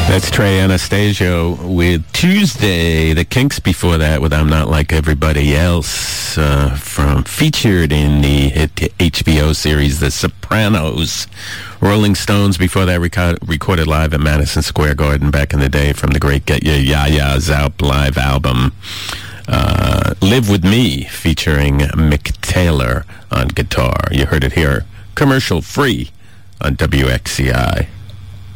That's Trey Anastasio with Tuesday. The Kinks before that with I'm Not Like Everybody Else, from featured in the hit HBO series The Sopranos. Rolling Stones before that recorded live at Madison Square Garden back in the day from the great Get Your Ya-Ya's Out live album. Live With Me featuring Mick Taylor on guitar. You heard it here commercial free on WXCI.